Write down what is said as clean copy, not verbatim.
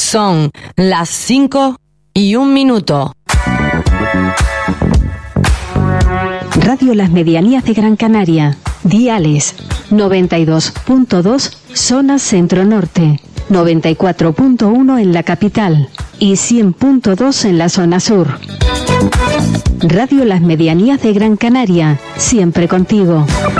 Son las 5:01. Radio Las Medianías de Gran Canaria. Diales 92.2 zona centro-norte, 94.1 en la capital y 100.2 en la zona sur. Radio Las Medianías de Gran Canaria, siempre contigo.